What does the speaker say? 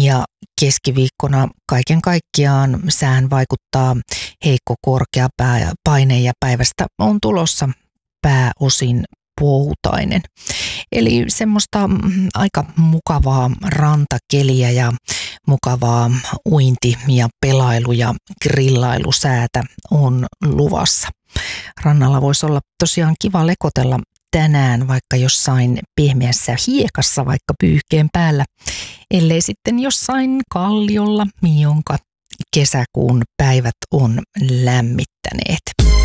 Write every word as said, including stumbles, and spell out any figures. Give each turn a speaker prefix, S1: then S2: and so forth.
S1: ja keskiviikkona kaiken kaikkiaan sään vaikuttaa heikko korkea paine ja päivästä on tulossa pääosin poutainen. Eli semmoista aika mukavaa rantakeliä ja mukavaa uinti- ja pelailu- ja grillailusäätä on luvassa. Rannalla voisi olla tosiaan kiva lekotella tänään vaikka jossain pehmeässä hiekassa vaikka pyyhkeen päällä, ellei sitten jossain kalliolla, jonka kesäkuun päivät on lämmittäneet.